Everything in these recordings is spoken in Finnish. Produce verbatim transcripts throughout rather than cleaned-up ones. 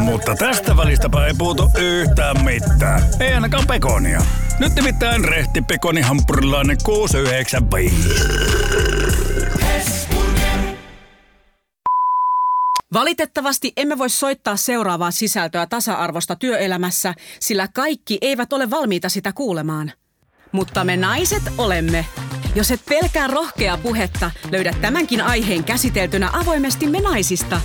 Mutta tästä välistäpä ei puutu yhtään mitään. Ei ainakaan pekonia. Nyt nimittäin rehti pekonihampurilainen kuusi yhdeksän viisi. Valitettavasti emme voi soittaa seuraavaa sisältöä tasa-arvosta työelämässä, sillä kaikki eivät ole valmiita sitä kuulemaan. Mutta me naiset olemme. Jos et pelkää rohkeaa puhetta, löydät tämänkin aiheen käsiteltynä avoimesti Me naisista.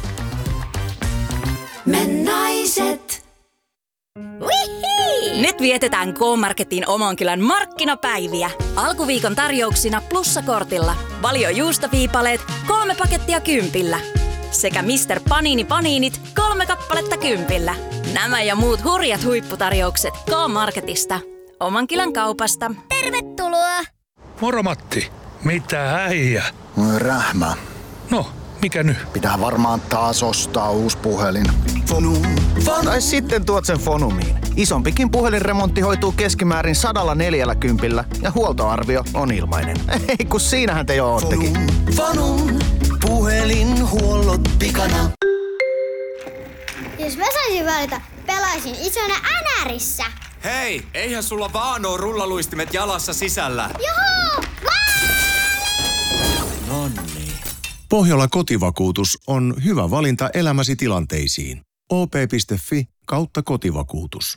Me naiset. Wihii! Nyt vietetään K-Marketin Omankylän markkinapäiviä. Alkuviikon tarjouksina plussakortilla. Valio juustoviipaleet, kolme pakettia kympillä. Sekä mister Panini Paniinit, kolme kappaletta kympillä. Nämä ja muut hurjat huipputarjoukset K-Marketista. Omankylän kaupasta. Tervetuloa! Moro Matti. Mitä äijä? Rähmä. No, mikä nyt? Pitää varmaan taas ostaa uusi puhelin. Fonum. Fonum. Tai sitten tuot sen Fonumiin. Isompikin puhelinremontti hoituu keskimäärin sadalla neljällä kympillä ja huoltoarvio on ilmainen. Ei kun siinähän te jo oottekin. Fonum. Fonum. Puhelinhuollot pikana. Jos mä saisin valita, pelaisin isona Änärissä. Hei, eihän sulla vaan oo rullaluistimet jalassa sisällä. Juhu! Nonni. Pohjola kotivakuutus on hyvä valinta elämäsi tilanteisiin. o p piste f i kautta kotivakuutus.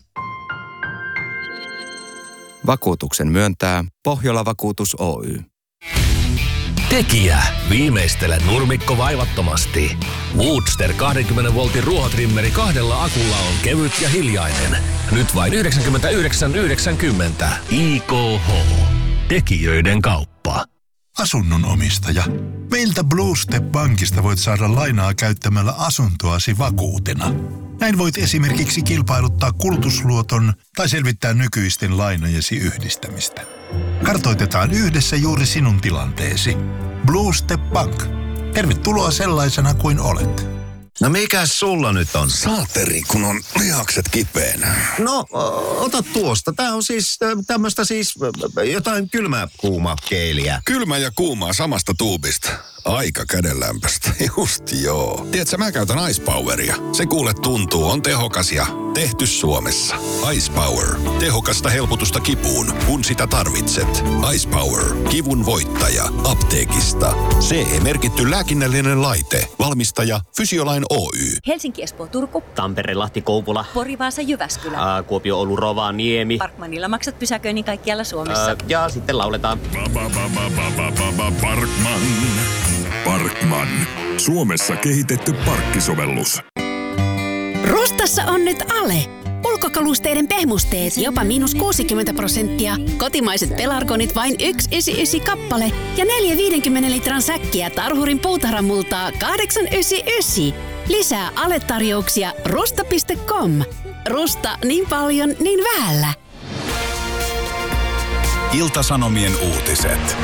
Vakuutuksen myöntää Pohjola Vakuutus Oy. Tekijä. Viimeistele nurmikko vaivattomasti. Woodster kaksikymmentä voltin ruohotrimmeri kahdella akulla on kevyt ja hiljainen. Nyt vain yhdeksänkymmentäyhdeksän yhdeksänkymmentä. I K H. Tekijöiden kauppa. Asunnon omistaja. Meiltä Blue Step Bankista voit saada lainaa käyttämällä asuntoasi vakuutena. Näin voit esimerkiksi kilpailuttaa kulutusluoton tai selvittää nykyisten lainojesi yhdistämistä. Kartoitetaan yhdessä juuri sinun tilanteesi. Blue Step Bank. Tervetuloa sellaisena kuin olet. No mikäs sulla nyt on? Saateri, kun on lihakset kipeänä. No, ota tuosta. Tää on siis tämmöstä siis jotain kylmää kuumaa keiliä. Kylmä ja kuumaa samasta tuubista. Aika kädenlämpöstä. Just joo. Tiedätkö, mä käytän Ice Poweria. Se kuule tuntuu, on tehokas ja tehty Suomessa. Ice Power. Tehokasta helpotusta kipuun, kun sitä tarvitset. Ice Power. Kivun voittaja. Apteekista. C E-merkitty lääkinnällinen laite. Valmistaja Fysiolain Oy. Helsinki, Espoo, Turku. Tampere, Lahti, Kouvola. Pori, Vaasa, Jyväskylä. Ää, Kuopio, Oulu, Rovaniemi. Parkmanilla maksat pysäköinnin kaikkialla Suomessa. Ää, ja sitten lauletaan. Parkman. Parkman. Suomessa kehitetty parkkisovellus. Rustassa on nyt ale. Ulkokalusteiden pehmusteet jopa miinus kuusikymmentä prosenttia. Kotimaiset pelargonit vain yksi yhdeksänkymmentäyhdeksän kappale. Ja neljä viidenkymmenen litran säkkiä Tarhurin puutarhamultaa kahdeksan yhdeksänkymmentäyhdeksän. Lisää aletarjouksia rusta piste com. Rusta niin paljon, niin vähällä. Ilta-Sanomien uutiset.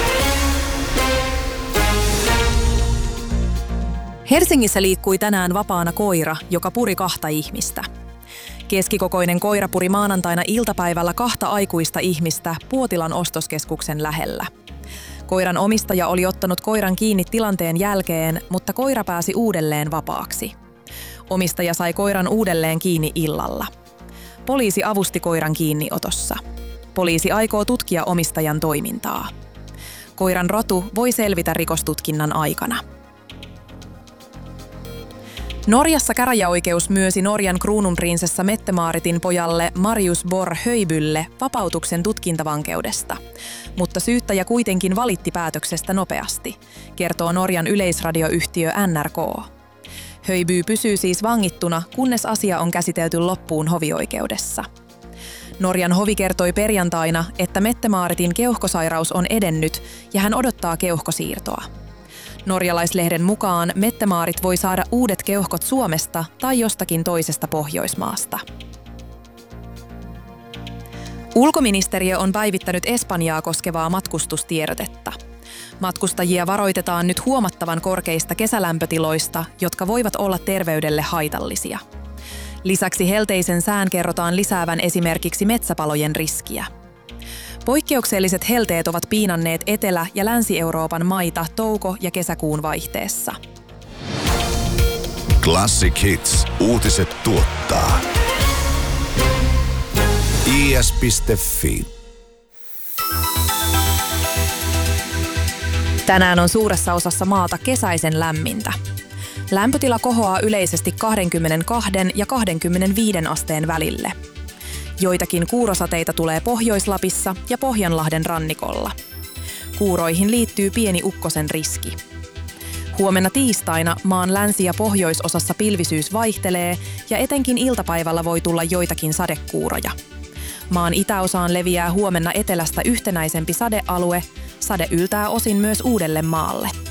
Helsingissä liikkui tänään vapaana koira, joka puri kahta ihmistä. Keskikokoinen koira puri maanantaina iltapäivällä kahta aikuista ihmistä Puotilan ostoskeskuksen lähellä. Koiran omistaja oli ottanut koiran kiinni tilanteen jälkeen, mutta koira pääsi uudelleen vapaaksi. Omistaja sai koiran uudelleen kiinni illalla. Poliisi avusti koiran kiinniotossa. Poliisi aikoo tutkia omistajan toimintaa. Koiran rotu voi selvitä rikostutkinnan aikana. Norjassa käräjäoikeus myönsi Norjan kruununprinsessa Mette-Maaritin pojalle Marius Borg Højbylle vapautuksen tutkintavankeudesta, mutta syyttäjä kuitenkin valitti päätöksestä nopeasti, kertoo Norjan yleisradioyhtiö N R K. Højby pysyy siis vangittuna, kunnes asia on käsitelty loppuun hovioikeudessa. Norjan hovi kertoi perjantaina, että Mette-Maaritin keuhkosairaus on edennyt ja hän odottaa keuhkosiirtoa. Norjalaislehden mukaan Mette-Maarit voi saada uudet keuhkot Suomesta tai jostakin toisesta Pohjoismaasta. Ulkoministeriö on päivittänyt Espanjaa koskevaa matkustustiedotetta. Matkustajia varoitetaan nyt huomattavan korkeista kesälämpötiloista, jotka voivat olla terveydelle haitallisia. Lisäksi helteisen sään kerrotaan lisäävän esimerkiksi metsäpalojen riskiä. Poikkeukselliset helteet ovat piinanneet Etelä- ja Länsi-Euroopan maita touko- ja kesäkuun vaihteessa. Classic Hits. Uutiset tuottaa. I S piste F I. Tänään on suuressa osassa maata kesäisen lämmintä. Lämpötila kohoaa yleisesti kaksikymmentäkaksi ja kaksikymmentäviisi asteen välille. Joitakin kuurosateita tulee Pohjois-Lapissa ja Pohjanlahden rannikolla. Kuuroihin liittyy pieni ukkosen riski. Huomenna tiistaina maan länsi- ja pohjoisosassa pilvisyys vaihtelee ja etenkin iltapäivällä voi tulla joitakin sadekuuroja. Maan itäosaan leviää huomenna etelästä yhtenäisempi sadealue. Sade yltää osin myös Uudellemaalle.